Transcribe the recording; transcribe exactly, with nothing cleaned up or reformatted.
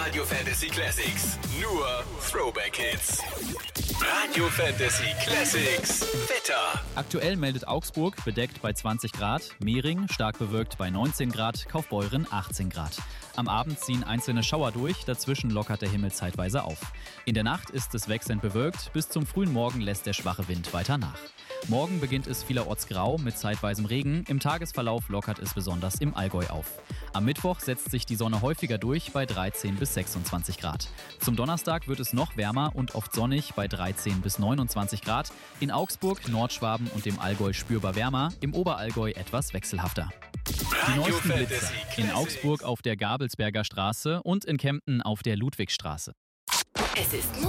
Radio Fantasy Classics. Nur Throwback Hits. Radio Fantasy Classics. Wetter. Aktuell meldet Augsburg bedeckt bei zwanzig Grad, Mehring stark bewölkt bei neunzehn Grad, Kaufbeuren achtzehn Grad. Am Abend ziehen einzelne Schauer durch, dazwischen lockert der Himmel zeitweise auf. In der Nacht ist es wechselnd bewölkt, bis zum frühen Morgen lässt der schwache Wind weiter nach. Morgen beginnt es vielerorts grau mit zeitweisem Regen, im Tagesverlauf lockert es besonders im Allgäu auf. Am Mittwoch setzt sich die Sonne häufiger durch bei dreizehn bis sechsundzwanzig Grad. Zum Donnerstag wird es noch wärmer und oft sonnig bei dreizehn bis neunundzwanzig Grad. In Augsburg, Nordschwaben und dem Allgäu spürbar wärmer, im Oberallgäu etwas wechselhafter. Die neuesten Blitzer in Augsburg auf der Gabelsberger Straße und in Kempten auf der Ludwigstraße. Es ist